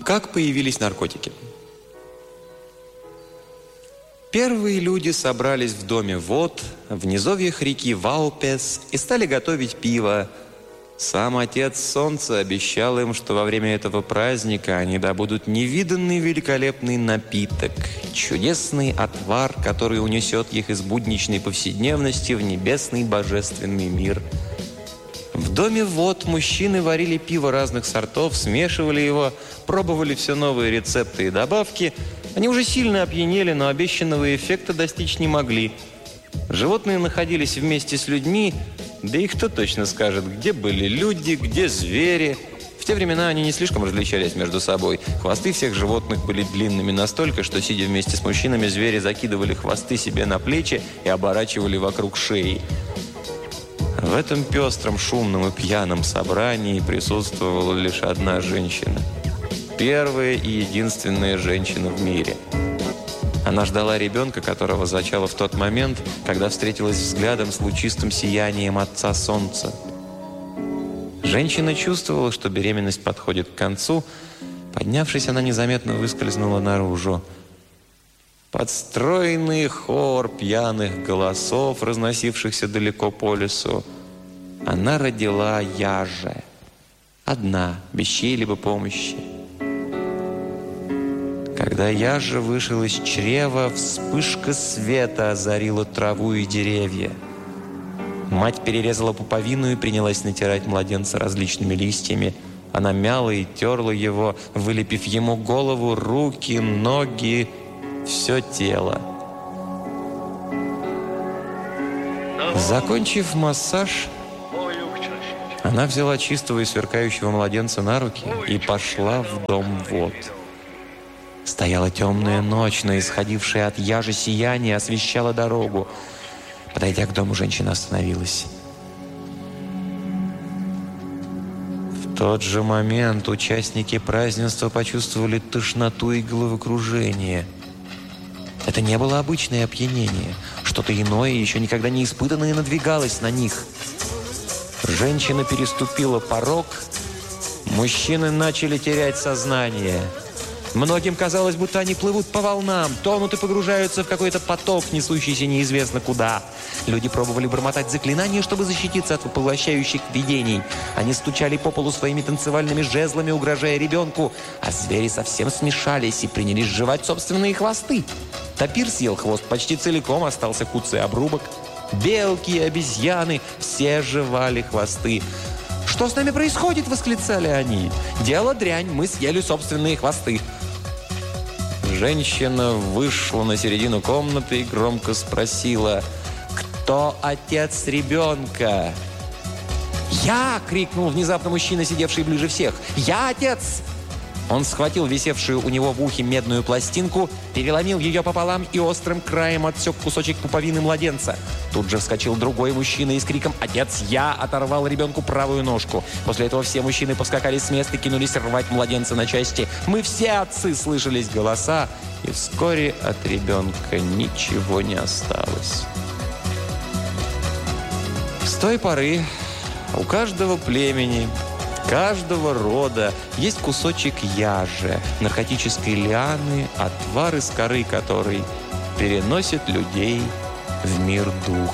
Как появились наркотики? Первые люди собрались в доме Вод, в низовьях реки Ваупес, и стали готовить пиво. Сам Отец Солнца обещал им, что во время этого праздника они добудут невиданный великолепный напиток, чудесный отвар, который унесет их из будничной повседневности в небесный божественный мир. В доме Вод мужчины варили пиво разных сортов, смешивали его, пробовали все новые рецепты и добавки. Они уже сильно опьянели, но обещанного эффекта достичь не могли. Животные находились вместе с людьми, да и кто точно скажет, где были люди, где звери. В те времена они не слишком различались между собой. Хвосты всех животных были длинными настолько, что, сидя вместе с мужчинами, звери закидывали хвосты себе на плечи и оборачивали вокруг шеи. В этом пестром, шумном и пьяном собрании присутствовала лишь одна женщина. Первая и единственная женщина в мире. Она ждала ребенка, которого зачала в тот момент, когда встретилась взглядом с лучистым сиянием Отца Солнца. Женщина чувствовала, что беременность подходит к концу. Поднявшись, она незаметно выскользнула наружу. Под стройный хор пьяных голосов, разносившихся далеко по лесу, она родила Яже. Одна, без чьей-либо помощи. Когда Яже вышел из чрева, вспышка света озарила траву и деревья. Мать перерезала пуповину и принялась натирать младенца различными листьями. Она мяла и терла его, вылепив ему голову, руки, ноги, все тело. Закончив массаж, она взяла чистого и сверкающего младенца на руки и пошла в дом Вод. Стояла темная ночь, но исходившее от Яжи сияние освещало дорогу. Подойдя к дому, женщина остановилась. В тот же момент участники празднества почувствовали тошноту и головокружение. Это не было обычное опьянение. Что-то иное, еще никогда не испытанное, надвигалось на них. Женщина переступила порог. Мужчины начали терять сознание. Многим казалось, будто они плывут по волнам, тонут и погружаются в какой-то поток, несущийся неизвестно куда. Люди пробовали бормотать заклинания, чтобы защититься от поглощающих видений. Они стучали по полу своими танцевальными жезлами, угрожая ребенку, а звери совсем смешались и принялись жевать собственные хвосты. Тапир съел хвост почти целиком, остался куцый обрубок. Белки и обезьяны все жевали хвосты. «Что с нами происходит?» – восклицали они. «Дело дрянь, мы съели собственные хвосты». Женщина вышла на середину комнаты и громко спросила: «Кто отец ребенка?» «Я!» – крикнул внезапно мужчина, сидевший ближе всех. «Я отец!» Он схватил висевшую у него в ухе медную пластинку, переломил ее пополам и острым краем отсек кусочек пуповины младенца. Тут же вскочил другой мужчина и с криком «Отец, я!» оторвал ребенку правую ножку. После этого все мужчины поскакали с места и кинулись рвать младенца на части. Мы все отцы, слышались голоса, и вскоре от ребенка ничего не осталось. С той поры у каждого племени, каждого рода есть кусочек яжи, наркотической лианы, отвар из коры которой переносит людей в мир духа.